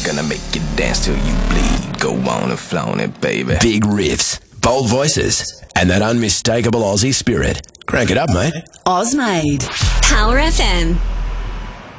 Gonna make you dance till you bleed. Go on and flaunt it, baby. Big riffs, bold voices, and that unmistakable Aussie spirit. Crank it up, mate. Ozmade. Power FM.